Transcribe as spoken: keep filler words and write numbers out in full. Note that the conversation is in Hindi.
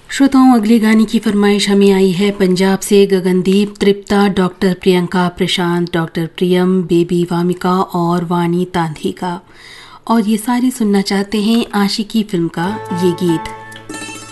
श्रोताओं, अगले गाने की फरमाइश हमें आई है पंजाब से गगनदीप, तृप्ता, डॉक्टर प्रियंका, प्रशांत, डॉक्टर प्रियम, बेबी वामिका और वानी तांधी का। और ये सारे सुनना चाहते हैं आशिकी फिल्म का ये गीत।